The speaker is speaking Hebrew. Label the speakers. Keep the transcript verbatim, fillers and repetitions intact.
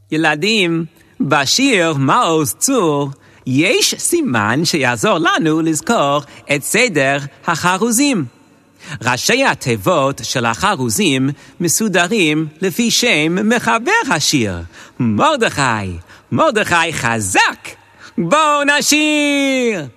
Speaker 1: ילדים, בשיר מעוז צור יש סימן שיעזור לנו לזכור את סדר החרוזים. ראשי התיבות של החרוזים מסודרים לפי שם מחבר השיר, מרדכי. מרדכי חזק. בואו נשיר!